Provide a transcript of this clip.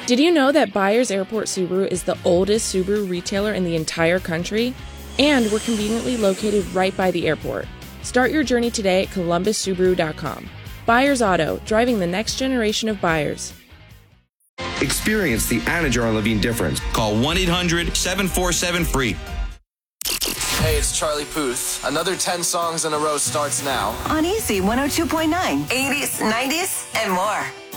Did you know that Byers Airport Subaru is the oldest Subaru retailer in the entire country? And we're conveniently located right by the airport. Start your journey today at columbussubaru.com. Byers Auto, driving the next generation of buyers. Experience the Anna Jar Levine difference. Call 1-800-747-FREE. Hey, it's Charlie Puth. Another 10 songs in a row starts now. On Easy 102.9, 80s, 90s, and more.